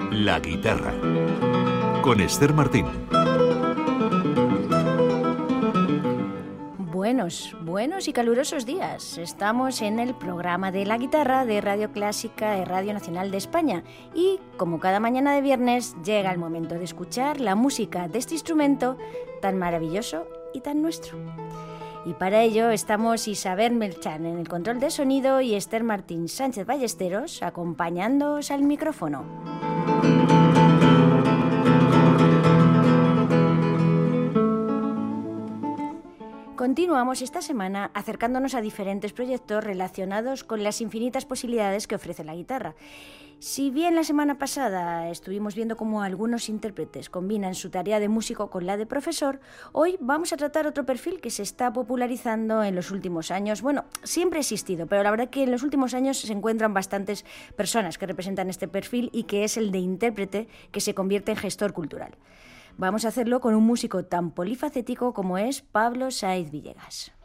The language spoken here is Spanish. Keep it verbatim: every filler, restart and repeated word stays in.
La guitarra, con Esther Martín. Buenos, buenos y calurosos días. Estamos en el programa de la guitarra de Radio Clásica de Radio Nacional de España y, como cada mañana de viernes, llega el momento de escuchar la música de este instrumento tan maravilloso y tan nuestro. Y para ello estamos Isabel Melchán en el control de sonido y Esther Martín Sánchez Ballesteros acompañándoos al micrófono. Continuamos esta semana acercándonos a diferentes proyectos relacionados con las infinitas posibilidades que ofrece la guitarra. Si bien la semana pasada estuvimos viendo cómo algunos intérpretes combinan su tarea de músico con la de profesor, hoy vamos a tratar otro perfil que se está popularizando en los últimos años. Bueno, siempre ha existido, pero la verdad que en los últimos años se encuentran bastantes personas que representan este perfil y que es el de intérprete que se convierte en gestor cultural. Vamos a hacerlo con un músico tan polifacético como es Pablo Sáez Villegas.